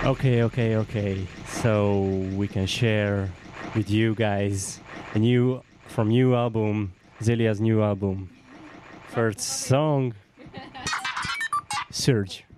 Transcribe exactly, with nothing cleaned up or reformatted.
Okay, okay, okay. So we can share with you guys a new from new album, Zelia's new album. First song, Surge.